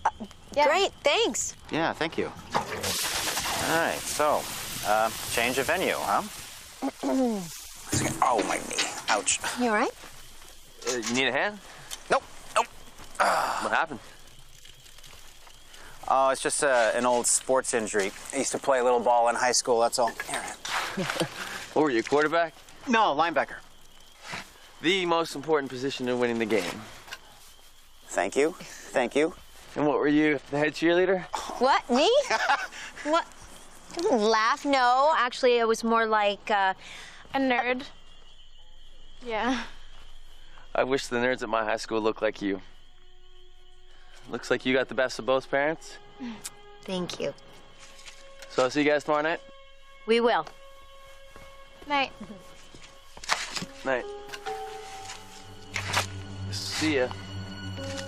Yeah. Great, thanks. Yeah, thank you. All right, so, change of venue, huh? Oh, my knee. Ouch. You all right? You need a hand? Nope, nope. What happened? Oh, it's just an old sports injury. I used to play a little ball in high school, that's all. Here. What were you, quarterback? No, linebacker. The most important position in winning the game. Thank you, thank you. And what were you, the head cheerleader? What, me? What? Don't laugh, no. Actually, it was more like, A nerd. Yeah. I wish the nerds at my high school looked like you. Looks like you got the best of both parents. Thank you. So I'll see you guys tomorrow night? We will. Night. Night. See ya.